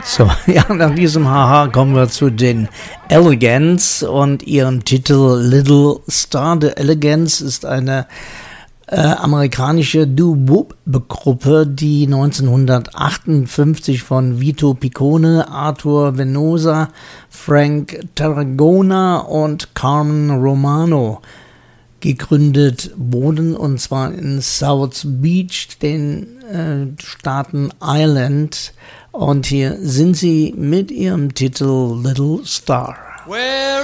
So, ja, nach diesem Haha kommen wir zu den Elegants und ihrem Titel Little Star. The Elegants ist eine amerikanische Doo-Wop-Gruppe, die 1958 von Vito Piccone, Arthur Venosa, Frank Tarragona und Carmen Romano gegründet wurden, und zwar in South Beach, den Staaten Ireland. Und hier sind sie mit ihrem Titel Little Star. Where